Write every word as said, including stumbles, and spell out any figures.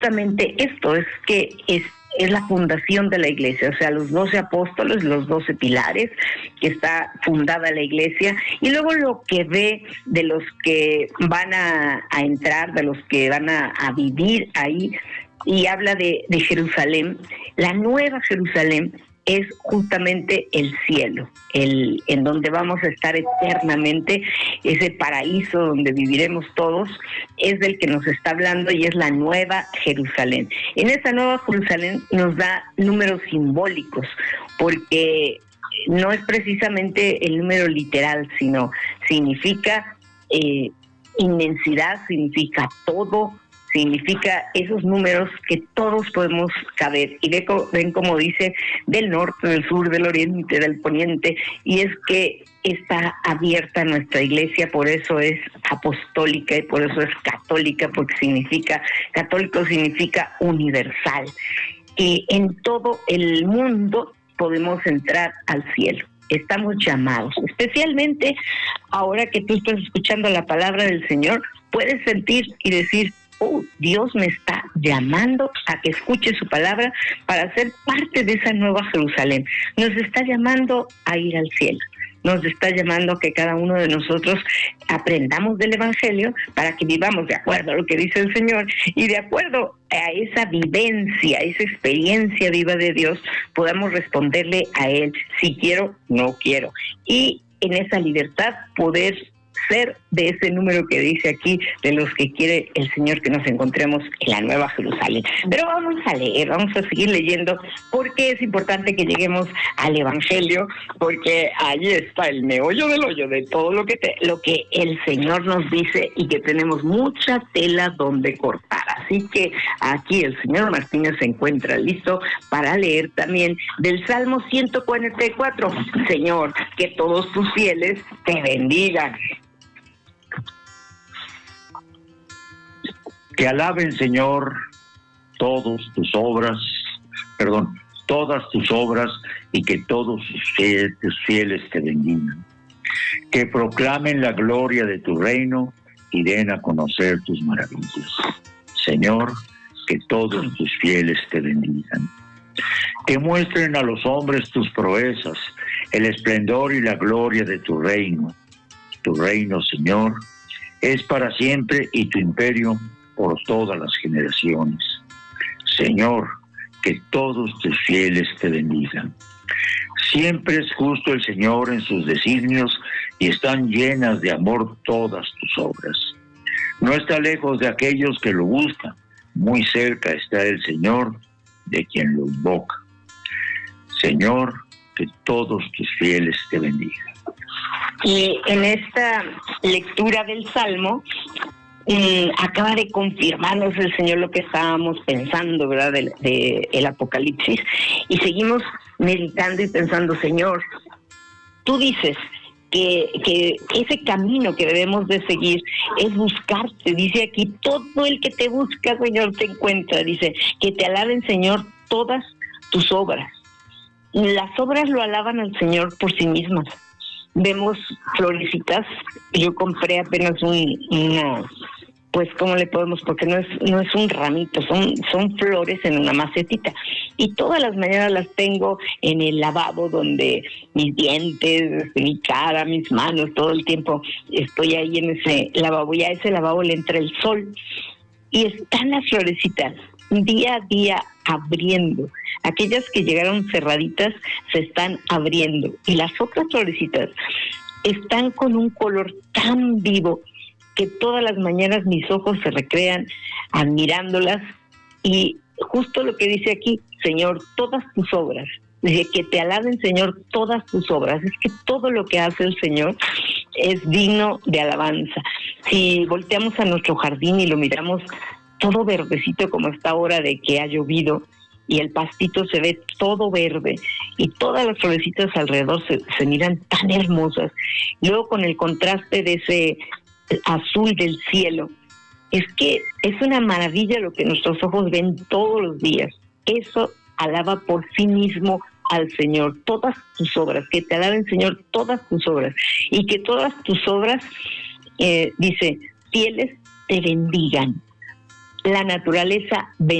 justamente esto, es que es, es la fundación de la iglesia, o sea, los doce apóstoles, los doce pilares, que está fundada la iglesia, y luego lo que ve de los que van a, a entrar, de los que van a, a vivir ahí, y habla de, de Jerusalén. La nueva Jerusalén es justamente el cielo, el en donde vamos a estar eternamente, ese paraíso donde viviremos todos, es del que nos está hablando, y es la nueva Jerusalén. En esa nueva Jerusalén nos da números simbólicos, porque no es precisamente el número literal, sino significa eh, inmensidad, significa todo, significa esos números que todos podemos caber. Y ven, ven como dice, del norte, del sur, del oriente, del poniente, y es que está abierta nuestra iglesia, por eso es apostólica y por eso es católica, porque significa, católico significa universal. Y en todo el mundo podemos entrar al cielo. Estamos llamados, especialmente ahora que tú estás escuchando la palabra del Señor, puedes sentir y decir: oh, Dios me está llamando a que escuche su palabra para ser parte de esa nueva Jerusalén. Nos está llamando a ir al cielo. Nos está llamando a que cada uno de nosotros aprendamos del Evangelio para que vivamos de acuerdo a lo que dice el Señor, y de acuerdo a esa vivencia, esa experiencia viva de Dios, podamos responderle a Él: si quiero, no quiero. Y en esa libertad poder ser de ese número que dice aquí, de los que quiere el Señor que nos encontremos en la nueva Jerusalén. Pero vamos a leer, vamos a seguir leyendo, porque es importante que lleguemos al Evangelio, porque ahí está el meollo del hoyo de todo lo que te, lo que el Señor nos dice, y que tenemos mucha tela donde cortar. Así que aquí el señor Martínez se encuentra listo para leer también del Salmo ciento cuarenta y cuatro. Señor, que todos tus fieles te bendigan. Que alaben, Señor, todos tus obras, perdón, todas tus obras, y que todos tus fieles te bendigan. Que proclamen la gloria de tu reino y den a conocer tus maravillas. Señor, que todos tus fieles te bendigan. Que muestren a los hombres tus proezas, el esplendor y la gloria de tu reino. Tu reino, Señor, es para siempre, y tu imperio por todas las generaciones. Señor, que todos tus fieles te bendigan. Siempre es justo el Señor en sus designios, y están llenas de amor todas tus obras. No está lejos de aquellos que lo buscan, muy cerca está el Señor de quien lo invoca. Señor, que todos tus fieles te bendigan. Y en esta lectura del Salmo, Mm, acaba de confirmarnos el Señor lo que estábamos pensando, ¿verdad?, del de, el Apocalipsis, y seguimos meditando y pensando: Señor, tú dices que, que ese camino que debemos de seguir es buscarte. Dice aquí: todo el que te busca, Señor, te encuentra. Dice que te alaben, Señor, todas tus obras. Las obras lo alaban al Señor por sí mismas. Vemos florecitas. Yo compré apenas un, una, pues, ¿cómo le podemos? Porque no es no es un ramito, son son flores en una macetita. Y todas las mañanas las tengo en el lavabo, donde mis dientes, mi cara, mis manos, todo el tiempo estoy ahí en ese lavabo. Y a ese lavabo le entra el sol. Y están las florecitas día a día abriendo. Aquellas que llegaron cerraditas se están abriendo, y las otras florecitas están con un color tan vivo que todas las mañanas mis ojos se recrean admirándolas. Y justo lo que dice aquí: Señor, todas tus obras. Dice que te alaben, Señor, todas tus obras. Es que todo lo que hace el Señor es digno de alabanza. Si volteamos a nuestro jardín y lo miramos todo verdecito, como esta hora de que ha llovido, y el pastito se ve todo verde, y todas las florecitas alrededor se, se miran tan hermosas. Luego, con el contraste de ese azul del cielo, es que es una maravilla lo que nuestros ojos ven todos los días. Eso alaba por sí mismo al Señor, todas tus obras. Que te alaben, Señor, todas tus obras, y que todas tus obras, eh, dice, fieles te bendigan. la naturaleza